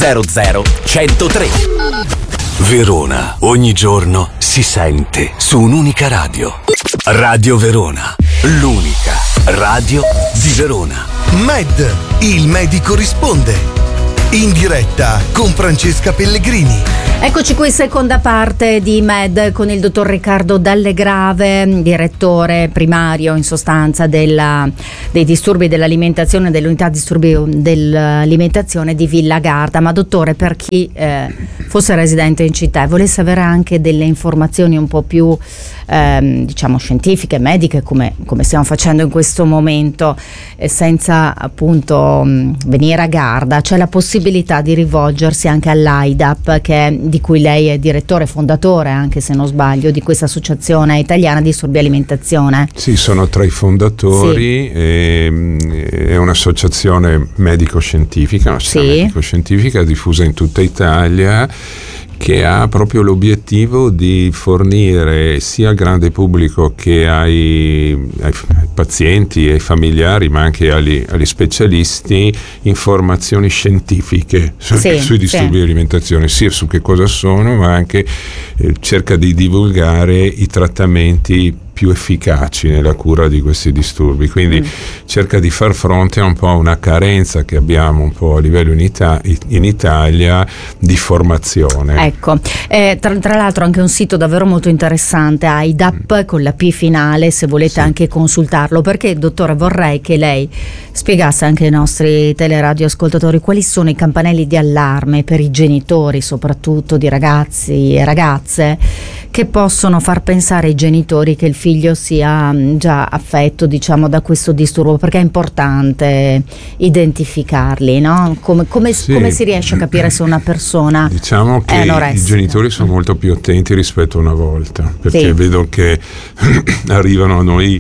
103. Verona, ogni giorno si sente su un'unica radio. Radio Verona, l'unica radio di Verona. Med, il medico risponde. In diretta con Francesca Pellegrini. Eccoci qui, seconda parte di Med con il dottor Riccardo Dallegrave, direttore primario in sostanza dei disturbi dell'alimentazione, dell'unità disturbi dell'alimentazione di Villa Garda. Ma dottore, per chi fosse residente in città e volesse avere anche delle informazioni un po' più diciamo scientifiche, mediche, come stiamo facendo in questo momento, senza appunto venire a Garda, c'è la possibilità di rivolgersi anche all'AIDAP, di cui lei è direttore fondatore, anche se non sbaglio, di questa associazione italiana di disturbi alimentazione. Sì, sono tra i fondatori. Sì. È un'associazione medico-scientifica, medico-scientifica diffusa in tutta Italia, che ha proprio l'obiettivo di fornire sia al grande pubblico che ai pazienti, ai familiari, ma anche agli specialisti, informazioni scientifiche sui disturbi di alimentazione, sia su che cosa sono, ma anche cerca di divulgare i trattamenti più efficaci nella cura di questi disturbi, quindi cerca di far fronte a un po' una carenza che abbiamo un po' a livello in Italia di formazione. Ecco, tra l'altro anche un sito davvero molto interessante, AIDAP con la P finale, se volete anche consultarlo, perché dottore vorrei che lei spiegasse anche ai nostri teleradioascoltatori quali sono i campanelli di allarme per i genitori, soprattutto di ragazzi e ragazze, che possono far pensare ai genitori che il figlio sia già affetto, diciamo, da questo disturbo, perché è importante identificarli, no? Come si riesce a capire se una persona diciamo che i genitori sono molto più attenti rispetto a una volta, perché vedo che arrivano a noi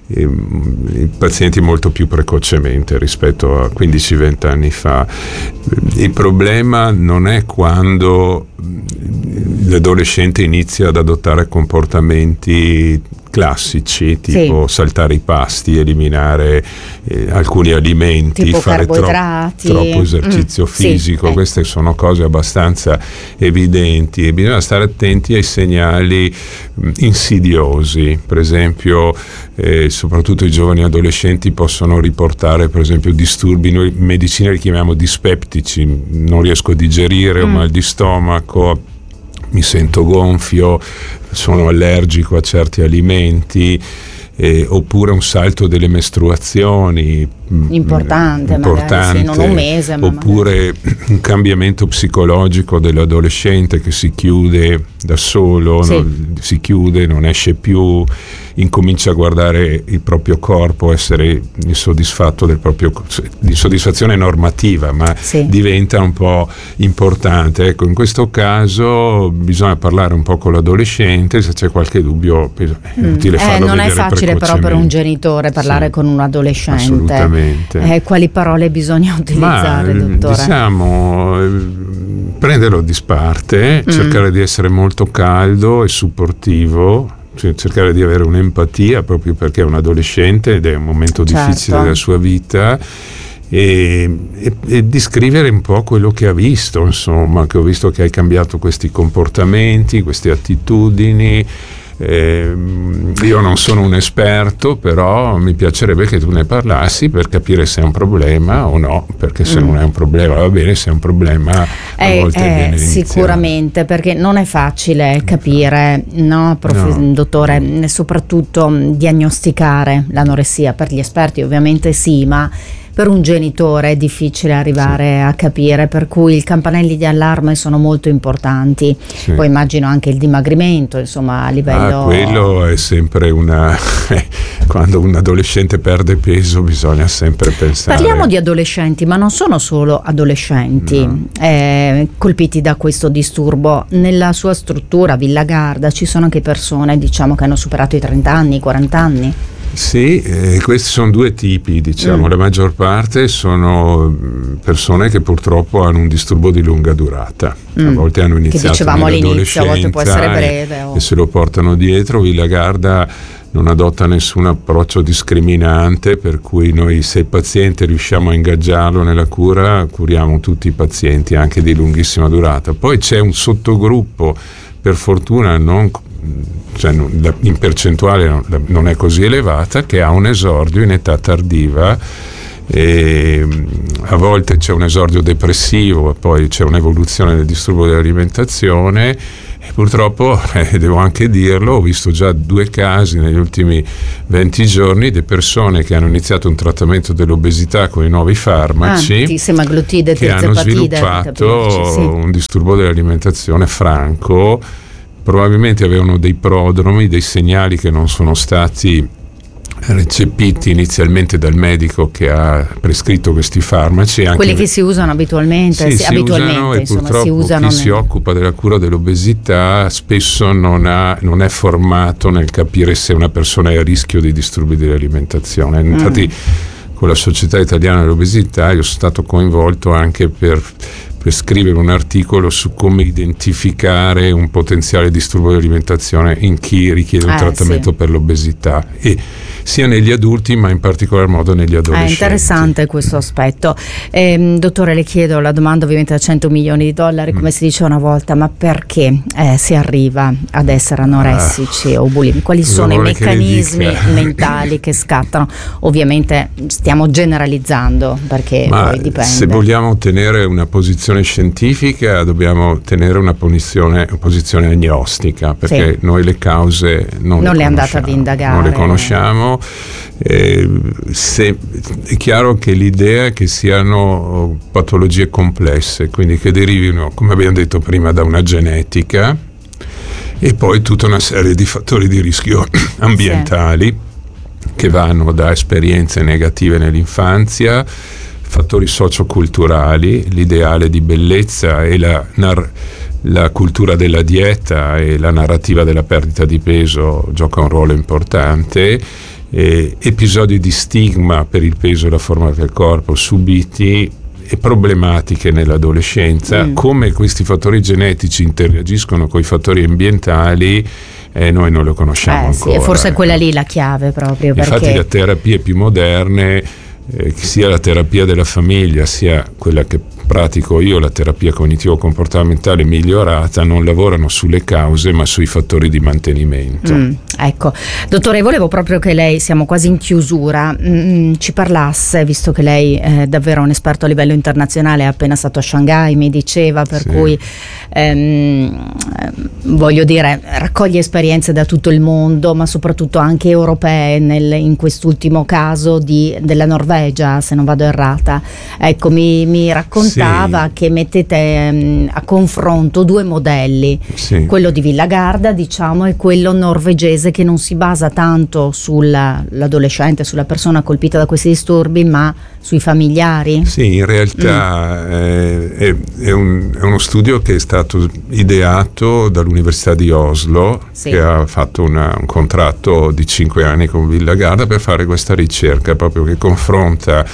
i pazienti molto più precocemente rispetto a 15-20 anni fa. Il problema non è quando l'adolescente inizia ad adottare comportamenti classici, tipo saltare i pasti, eliminare alcuni alimenti, tipo fare troppo esercizio fisico. Queste sono cose abbastanza evidenti e bisogna stare attenti ai segnali insidiosi. Per esempio, soprattutto i giovani adolescenti possono riportare per esempio disturbi, noi in medicina li chiamiamo dispeptici, non riesco a digerire, ho mal di stomaco, mi sento gonfio, sono allergico a certi alimenti, oppure un salto delle mestruazioni importante, magari sì, non un mese, ma oppure un cambiamento psicologico dell'adolescente che si chiude da solo, si chiude, non esce più, incomincia a guardare il proprio corpo, essere insoddisfatto l'insoddisfazione normativa, ma diventa un po' importante. Ecco, in questo caso bisogna parlare un po' con l'adolescente, se c'è qualche dubbio è utile farlo non vedere è facile però per un genitore parlare con un adolescente. Assolutamente. Quali parole bisogna utilizzare, dottore? Diciamo, prenderlo di sparte, cercare di essere molto caldo e supportivo, cioè cercare di avere un'empatia, proprio perché è un adolescente ed è un momento difficile della sua vita, e descrivere un po' quello che ha visto, insomma, che ho visto che hai cambiato questi comportamenti, queste attitudini. Io non sono un esperto, però mi piacerebbe che tu ne parlassi per capire se è un problema o no, perché se non è un problema va bene, se è un problema a volte viene iniziato. Sicuramente, perché non è facile capire, no, dottore, soprattutto diagnosticare l'anoressia. Per gli esperti ovviamente sì, ma per un genitore è difficile arrivare a capire, per cui i campanelli di allarme sono molto importanti. Poi immagino anche il dimagrimento, insomma, a livello... quello è sempre quando un adolescente perde peso bisogna sempre pensare... Parliamo di adolescenti, ma non sono solo adolescenti colpiti da questo disturbo. Nella sua struttura Villa Garda ci sono anche persone, diciamo, che hanno superato i 30 anni, i 40 anni? Sì, questi sono due tipi, diciamo. La maggior parte sono persone che purtroppo hanno un disturbo di lunga durata, a volte hanno iniziato nell'adolescenza, a volte può essere breve e se lo portano dietro. Villa Garda non adotta nessun approccio discriminante, per cui noi, se il paziente riusciamo a ingaggiarlo nella cura, curiamo tutti i pazienti anche di lunghissima durata. Poi c'è un sottogruppo, per fortuna in percentuale non è così elevata, che ha un esordio in età tardiva, e a volte c'è un esordio depressivo, poi c'è un'evoluzione del disturbo dell'alimentazione. E purtroppo, devo anche dirlo, ho visto già 2 casi negli ultimi 20 giorni di persone che hanno iniziato un trattamento dell'obesità con i nuovi farmaci, semaglutide, che hanno sviluppato un disturbo dell'alimentazione franco. Probabilmente avevano dei prodromi, dei segnali che non sono stati recepiti inizialmente dal medico che ha prescritto questi farmaci, anche quelli che si usano abitualmente, usano, e purtroppo chi si occupa della cura dell'obesità spesso non è formato nel capire se una persona è a rischio di disturbi dell'alimentazione. Infatti con la Società Italiana dell'Obesità io sono stato coinvolto anche per scrivere un articolo su come identificare un potenziale disturbo dell'alimentazione in chi richiede un trattamento per l'obesità, e sia negli adulti ma in particolar modo negli adolescenti. È interessante questo aspetto. Dottore, le chiedo la domanda ovviamente da $100 milioni, come si dice una volta, ma perché si arriva ad essere anoressici o bulimici? Quali sono i meccanismi mentali che scattano? Ovviamente stiamo generalizzando, perché poi dipende. Se vogliamo ottenere una posizione scientifica dobbiamo tenere una posizione agnostica, perché noi le cause non le andate ad indagare, non le conosciamo. È chiaro che l'idea è che siano patologie complesse, quindi che derivino, come abbiamo detto prima, da una genetica e poi tutta una serie di fattori di rischio ambientali che vanno da esperienze negative nell'infanzia, fattori socioculturali, l'ideale di bellezza e la cultura della dieta e la narrativa della perdita di peso gioca un ruolo importante, episodi di stigma per il peso e la forma del corpo subiti e problematiche nell'adolescenza, come questi fattori genetici interagiscono con i fattori ambientali. Noi non lo conosciamo ancora. E forse è quella lì la chiave, proprio infatti perché le terapie più moderne, sia la terapia della famiglia sia quella che pratico io, la terapia cognitivo-comportamentale migliorata, non lavorano sulle cause ma sui fattori di mantenimento. Ecco, dottore, volevo proprio che lei, siamo quasi in chiusura, ci parlasse, visto che lei è davvero un esperto a livello internazionale, è appena stato a Shanghai, mi diceva, per cui voglio dire, raccoglie esperienze da tutto il mondo, ma soprattutto anche europee, in quest'ultimo caso della Norvegia, se non vado errata. Ecco, mi raccontava che mettete a confronto 2 modelli, quello di Villa Garda, diciamo, e quello norvegese, che non si basa tanto sull'adolescente, sulla persona colpita da questi disturbi, ma sui familiari. Sì, in realtà è uno studio che è stato ideato dall'Università di Oslo, che ha fatto un contratto di 5 anni con Villa Garda per fare questa ricerca, proprio che confronta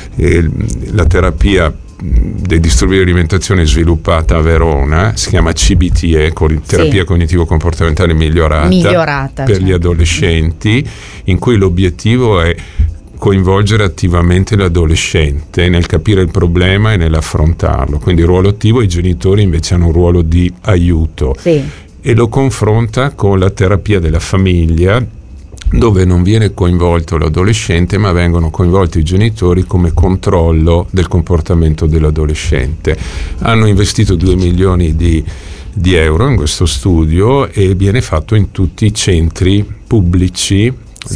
la terapia dei disturbi di alimentazione sviluppata a Verona, si chiama CBTE, terapia cognitivo-comportamentale migliorata per gli adolescenti, in cui l'obiettivo è coinvolgere attivamente l'adolescente nel capire il problema e nell'affrontarlo. Quindi il ruolo attivo, i genitori invece hanno un ruolo di aiuto, e lo confronta con la terapia della famiglia, dove non viene coinvolto l'adolescente ma vengono coinvolti i genitori come controllo del comportamento dell'adolescente. Hanno investito 2 milioni di euro in questo studio e viene fatto in tutti i centri pubblici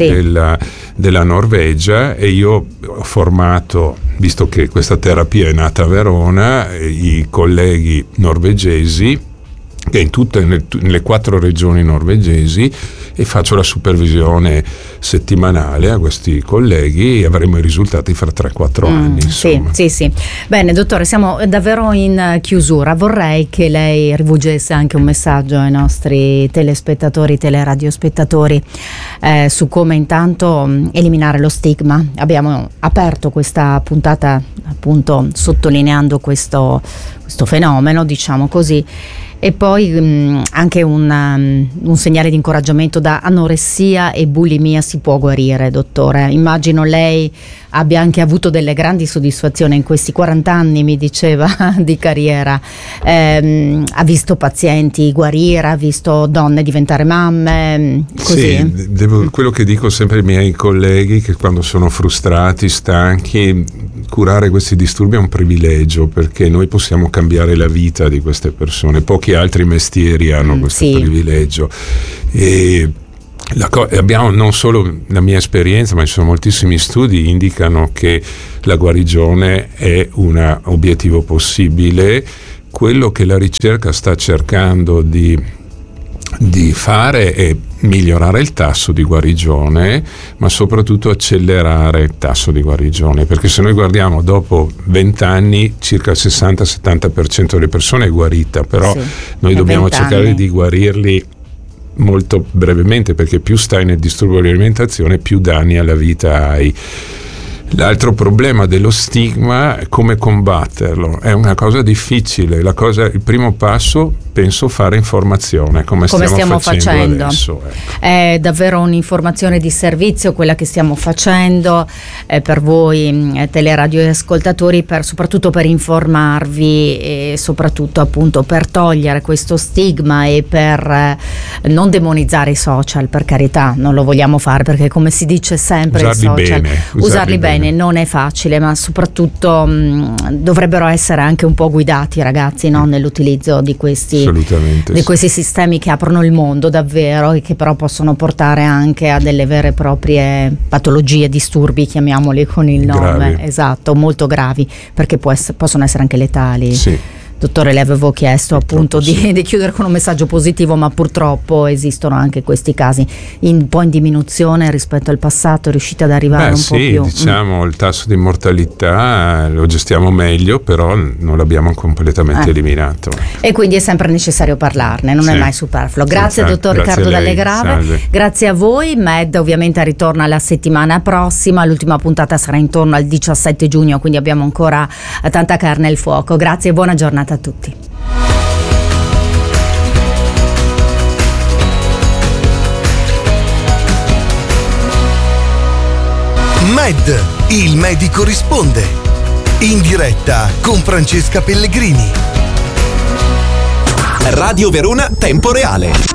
della Norvegia, e io ho formato, visto che questa terapia è nata a Verona, i colleghi norvegesi che in tutte nelle 4 regioni norvegesi, e faccio la supervisione settimanale a questi colleghi e avremo i risultati fra 3-4 anni. Sì. Bene, dottore, siamo davvero in chiusura. Vorrei che lei rivolgesse anche un messaggio ai nostri telespettatori, teleradiospettatori, su come intanto eliminare lo stigma. Abbiamo aperto questa puntata appunto sottolineando questo fenomeno, diciamo così. E poi anche un segnale di incoraggiamento: da anoressia e bulimia si può guarire, dottore. Immagino lei abbia anche avuto delle grandi soddisfazioni in questi 40 anni, mi diceva, di carriera. Ha visto pazienti guarire, ha visto donne diventare mamme, così. Sì, quello che dico sempre ai miei colleghi, che quando sono frustrati, stanchi, curare questi disturbi è un privilegio, perché noi possiamo cambiare la vita di queste persone. Pochi altri mestieri hanno questo privilegio. E abbiamo non solo la mia esperienza, ma ci sono moltissimi studi che indicano che la guarigione è un obiettivo possibile. Quello che la ricerca sta cercando di fare è migliorare il tasso di guarigione, ma soprattutto accelerare il tasso di guarigione, perché se noi guardiamo dopo 20 anni circa il 60-70% delle persone è guarita, però noi dobbiamo cercare di guarirli molto brevemente, perché più stai nel disturbo di alimentazione più danni alla vita hai. L'altro problema dello stigma è come combatterlo, è una cosa difficile. Il primo passo penso fare informazione, come stiamo facendo adesso. È davvero un'informazione di servizio quella che stiamo facendo per voi teleradioascoltatori, soprattutto per informarvi e soprattutto appunto per togliere questo stigma e per non demonizzare i social, per carità, non lo vogliamo fare, perché come si dice sempre usarli bene non è facile, ma soprattutto dovrebbero essere anche un po' guidati i ragazzi, no? Nell'utilizzo di questi sistemi che aprono il mondo davvero, e che però possono portare anche a delle vere e proprie patologie, disturbi, chiamiamoli con il nome esatto, molto gravi, perché possono essere anche letali. Dottore, le avevo chiesto appunto di chiudere con un messaggio positivo, ma purtroppo esistono anche questi casi un po' in diminuzione rispetto al passato. Riuscite ad arrivare un po' più? Diciamo il tasso di mortalità lo gestiamo meglio, però non l'abbiamo completamente eliminato. E quindi è sempre necessario parlarne, non è mai superfluo. Grazie dottor Riccardo Dalle Grave, grazie a voi. Med ovviamente ritorna la settimana prossima, l'ultima puntata sarà intorno al 17 giugno, quindi abbiamo ancora tanta carne al fuoco. Grazie e buona giornata a tutti. Med, il medico risponde. In diretta con Francesca Pellegrini. Radio Verona Tempo Reale.